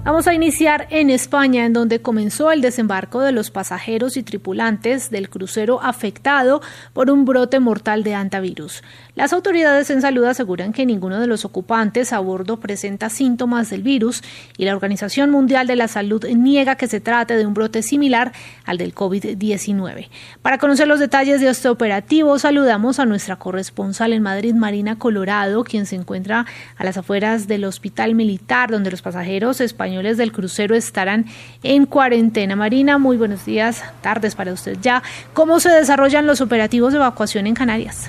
Vamos a iniciar en España, en donde comenzó el desembarco de los pasajeros y tripulantes del crucero afectado por un brote mortal de hantavirus. Las autoridades en salud aseguran que ninguno de los ocupantes a bordo presenta síntomas del virus y la Organización Mundial de la Salud niega que se trate de un brote similar al del COVID-19. Para conocer los detalles de este operativo, saludamos a nuestra corresponsal en Madrid, Marina Colorado, quien se encuentra a las afueras del Hospital Militar, donde los pasajeros españoles del crucero estarán en cuarentena. Marina, muy buenos días, tardes para usted ya. ¿Cómo se desarrollan los operativos de evacuación en Canarias?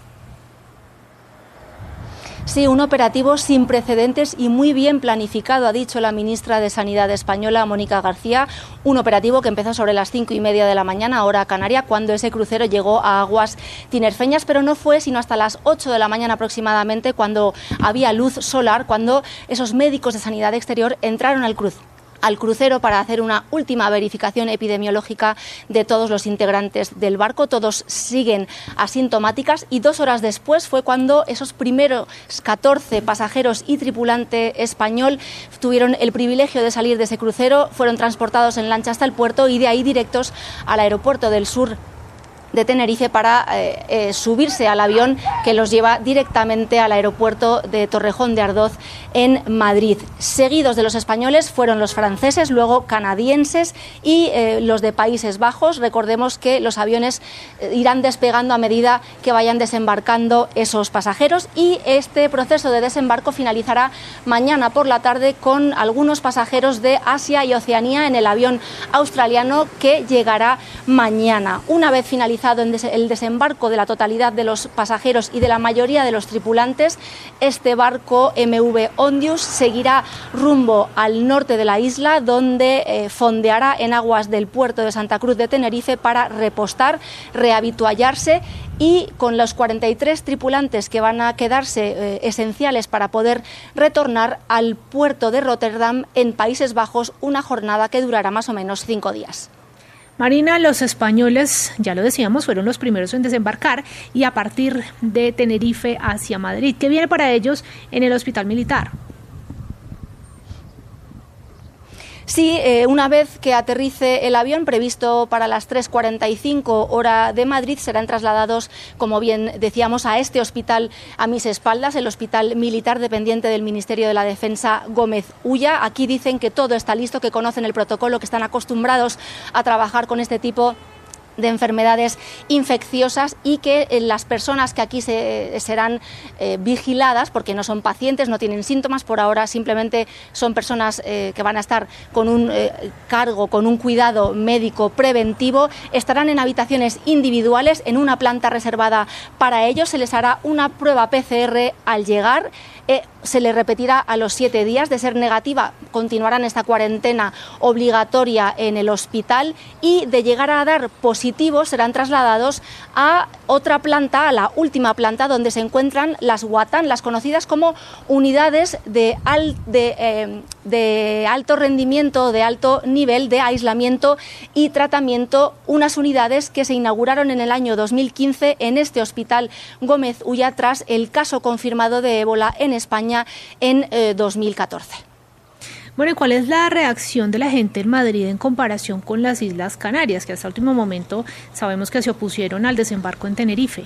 Sí, un operativo sin precedentes y muy bien planificado, ha dicho la ministra de Sanidad española, Mónica García. Un operativo que empezó sobre las 5:30 de la mañana, hora canaria, cuando ese crucero llegó a aguas tinerfeñas, pero no fue sino hasta las 8 de la mañana aproximadamente, cuando había luz solar, cuando esos médicos de sanidad exterior entraron al crucero para hacer una última verificación epidemiológica de todos los integrantes del barco. Todos siguen asintomáticas y 2 horas después fue cuando esos primeros 14 pasajeros y tripulante español tuvieron el privilegio de salir de ese crucero, fueron transportados en lancha hasta el puerto y de ahí directos al aeropuerto del sur de Tenerife para subirse al avión que los lleva directamente al aeropuerto de Torrejón de Ardoz en Madrid. Seguidos de los españoles fueron los franceses, luego canadienses y los de Países Bajos. Recordemos que los aviones irán despegando a medida que vayan desembarcando esos pasajeros y este proceso de desembarco finalizará mañana por la tarde con algunos pasajeros de Asia y Oceanía en el avión australiano que llegará mañana. Una vez finalizado el desembarco de la totalidad de los pasajeros y de la mayoría de los tripulantes, este barco MV Ondius seguirá rumbo al norte de la isla, donde fondeará en aguas del puerto de Santa Cruz de Tenerife para repostar, rehabituallarse y con los 43 tripulantes que van a quedarse esenciales para poder retornar al puerto de Rotterdam en Países Bajos, una jornada que durará más o menos 5 días. Marina, los españoles, ya lo decíamos, fueron los primeros en desembarcar y a partir de Tenerife hacia Madrid. ¿Qué viene para ellos en el Hospital Militar? Sí, una vez que aterrice el avión previsto para las 3:45 hora de Madrid, serán trasladados, como bien decíamos, a este hospital a mis espaldas, el Hospital Militar dependiente del Ministerio de la Defensa Gómez Ulla. Aquí dicen que todo está listo, que conocen el protocolo, que están acostumbrados a trabajar con este tipo de enfermedades infecciosas y que las personas que aquí serán vigiladas, porque no son pacientes, no tienen síntomas, por ahora simplemente son personas que van a estar con un cargo, con un cuidado médico preventivo, estarán en habitaciones individuales en una planta reservada para ellos, se les hará una prueba PCR al llegar, se les repetirá a los 7 días, de ser negativa continuarán esta cuarentena obligatoria en el hospital y de llegar a dar positivo serán trasladados a otra planta, a la última planta donde se encuentran las UATAN, las conocidas como unidades de alto rendimiento, de alto nivel de aislamiento y tratamiento, unas unidades que se inauguraron en el año 2015 en este Hospital Gómez Ulla tras el caso confirmado de ébola en España en 2014. Bueno, ¿y cuál es la reacción de la gente en Madrid en comparación con las Islas Canarias, que hasta el último momento sabemos que se opusieron al desembarco en Tenerife?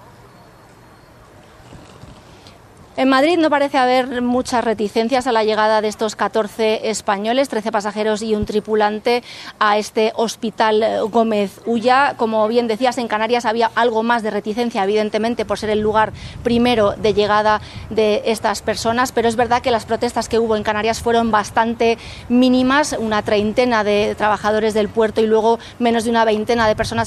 En Madrid no parece haber muchas reticencias a la llegada de estos 14 españoles, 13 pasajeros y un tripulante a este Hospital Gómez Ulla. Como bien decías, en Canarias había algo más de reticencia, evidentemente, por ser el lugar primero de llegada de estas personas, pero es verdad que las protestas que hubo en Canarias fueron bastante mínimas, una treintena de trabajadores del puerto y luego menos de una veintena de personas